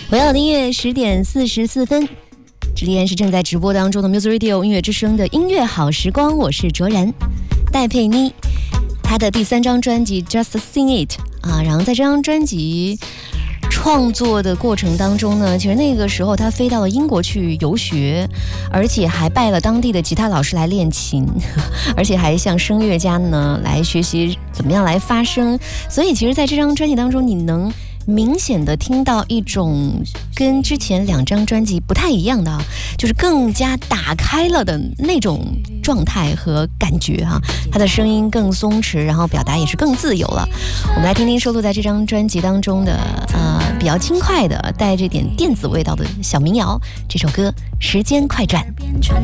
回到音乐10:44，这里依然是正在直播当中的 Music Radio 音乐之声的音乐好时光，我是卓然。戴佩妮她的第3张专辑 Just Sing It 然后在这张专辑创作的过程当中呢，其实那个时候他飞到了英国去游学，而且还拜了当地的吉他老师来练琴，而且还向声乐家呢来学习怎么样来发声。所以其实在这张专辑当中，你能明显的听到一种跟之前2张专辑不太一样的，就是更加打开了的那种状态和感觉他的声音更松弛，然后表达也是更自由了。我们来听听收录在这张专辑当中的比较轻快的带着点电子味道的小民谣，这首歌《时间快转》。